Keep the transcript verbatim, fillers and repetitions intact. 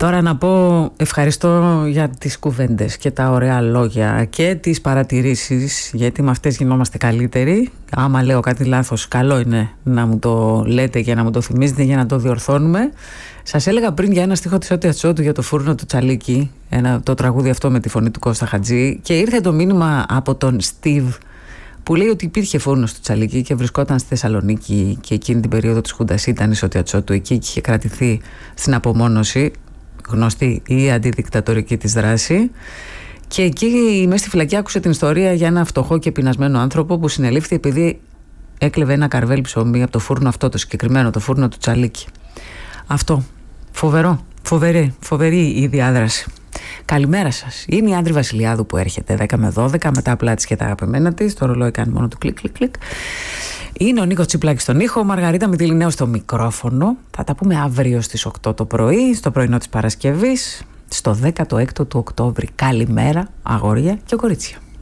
Τώρα να πω ευχαριστώ για τις κουβέντες και τα ωραία λόγια και τις παρατηρήσεις, γιατί με αυτές γινόμαστε καλύτεροι. Άμα λέω κάτι λάθος, καλό είναι να μου το λέτε και να μου το θυμίζετε για να το διορθώνουμε. Σας έλεγα πριν για ένα στίχο της Ότια Τσότου για το φούρνο του Τσαλίκη, ένα, το τραγούδι αυτό με τη φωνή του Κώστα Χατζή, και ήρθε το μήνυμα από τον Στίβ που λέει ότι υπήρχε φούρνος του Τσαλίκη και βρισκόταν στη Θεσσαλονίκη και εκείνη την περίοδο της Χούντας ήταν η Ότια Τσότου εκεί και είχε κρατηθεί στην απομόνωση, γνωστή η αντιδικτατορική της δράση. Και εκεί μέσα στη φυλακή άκουσε την ιστορία για ένα φτωχό και πεινασμένο άνθρωπο που συνελήφθη επειδή έκλεβε ένα καρβέλ ψωμί από το φούρνο αυτό, το συγκεκριμένο, το φούρνο του Τσαλίκη. Αυτό. Φοβερό. Φοβερή, φοβερή η διάδραση. Καλημέρα σας. Είναι η Άντρη Βασιλιάδου που έρχεται δέκα με δώδεκα με τα απλά της και τα αγαπημένα της. Το ρολόι κάνει μόνο του κλικ, κλικ, κλικ. Είναι ο Νίκος Τσιπλάκης στον ήχο, Μαργαρίτα Μητυλινέου στο μικρόφωνο. Θα τα πούμε αύριο στις οκτώ το πρωί, στο πρωινό της Παρασκευής, στο δέκατο έκτο του Οκτώβρη. Καλημέρα, αγόρια και κορίτσια.